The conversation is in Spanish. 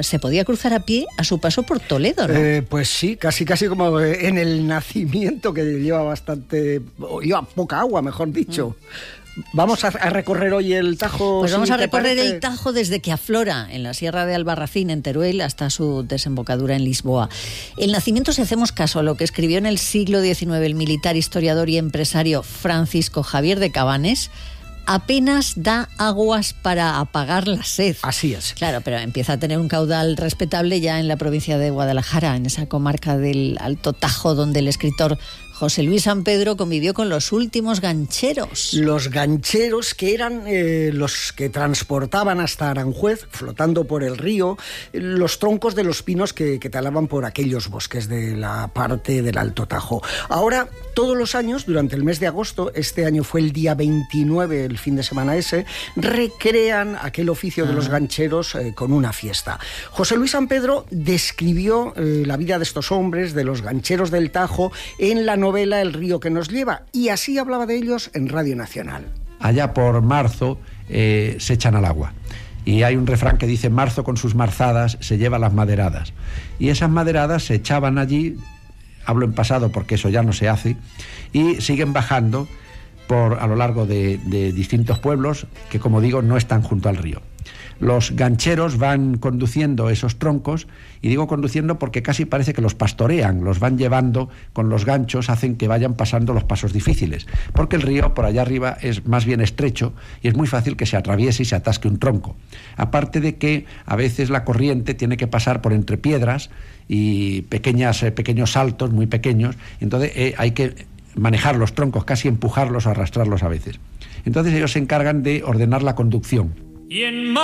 se podía cruzar a pie a su paso por Toledo, ¿no? Pues sí, casi como en el Nacimiento, que lleva poca agua, mejor dicho. Vamos a recorrer hoy el Tajo. Pues vamos a recorrer el Tajo desde que aflora en la Sierra de Albarracín, en Teruel, hasta su desembocadura en Lisboa. El Nacimiento, si hacemos caso a lo que escribió en el siglo XIX el militar, historiador y empresario Francisco Javier de Cabanes, apenas da aguas para apagar la sed. Así es. Claro, pero empieza a tener un caudal respetable ya en la provincia de Guadalajara, en esa comarca del Alto Tajo, donde el escritor José Luis San Pedro convivió con los últimos gancheros. Los gancheros, que eran los que transportaban hasta Aranjuez, flotando por el río, los troncos de los pinos que talaban por aquellos bosques de la parte del Alto Tajo. Ahora, todos los años, durante el mes de agosto, este año fue el día 29, el fin de semana ese, recrean aquel oficio de los gancheros con una fiesta. José Luis San Pedro describió la vida de estos hombres, de los gancheros del Tajo, en la novela El río que nos lleva, y así hablaba de ellos en Radio Nacional. Allá por marzo se echan al agua. Y hay un refrán que dice: marzo con sus marzadas se lleva las maderadas. Y esas maderadas se echaban allí, hablo en pasado porque eso ya no se hace, y siguen bajando a lo largo de distintos pueblos que, como digo, no están junto al río. Los gancheros van conduciendo esos troncos, y digo conduciendo porque casi parece que los pastorean, los van llevando con los ganchos, hacen que vayan pasando los pasos difíciles, porque el río por allá arriba es más bien estrecho y es muy fácil que se atraviese y se atasque un tronco. Aparte de que a veces la corriente tiene que pasar por entre piedras y pequeños saltos muy pequeños, entonces hay que manejar los troncos, casi empujarlos o arrastrarlos a veces. Entonces ellos se encargan de ordenar la conducción.